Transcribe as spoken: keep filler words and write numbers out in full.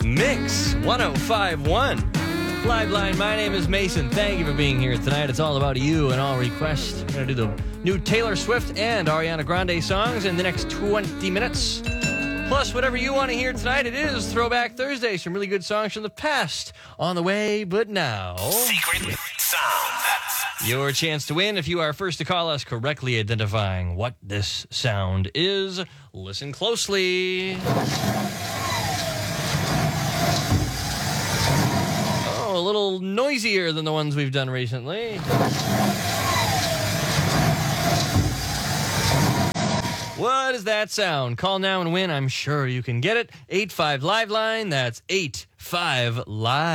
Mix one oh five point one. Live Line, my name is Mason. Thank you for being here tonight. It's all about you and all requests. We're going to do the new Taylor Swift and Ariana Grande songs in the next twenty minutes. Plus, whatever you want to hear tonight, it is Throwback Thursday. Some really good songs from the past on the way, but now... Secret Sound. Your chance to win if you are first to call us correctly identifying what this sound is. Listen closely. Oh, a little noisier than the ones we've done recently. What is that sound? Call now and win. I'm sure you can get it. eight five Live Line. That's eight five Live.